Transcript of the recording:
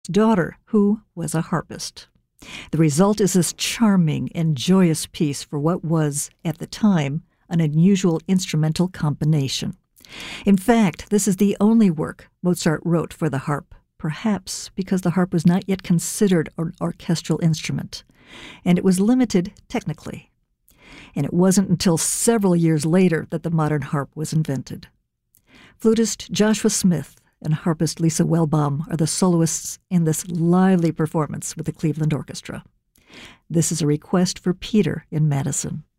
daughter, who was a harpist. The result is this charming and joyous piece for what was, at the time, an unusual instrumental combination. In fact, this is the only work Mozart wrote for the harp, perhaps because the harp was not yet considered an orchestral instrument, and it was limited technically. And it wasn't until several years later that the modern harp was invented. Flutist Joshua Smith and harpist Lisa Wellbaum are the soloists in this lively performance with the Cleveland Orchestra. This is a request for Peter in Madison.